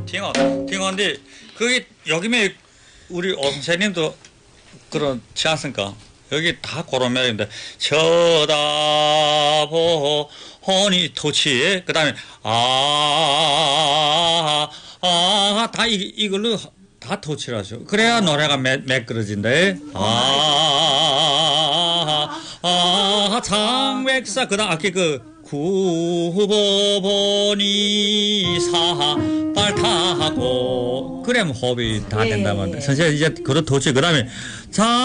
팅어인데 그게 여기면 우리 엄세님도 그렇지 않습니까? 여기 다 그런 melod인데 쳐다보니 토치 그다음에 다 이걸로 다 토치라죠. 그래야 노래가 매끄러진대. 창백사 그다음 아까 그 구보보니 사발 타고 그러면 호흡이 다 된다면 선생님 이제 그렇 토치 그다음에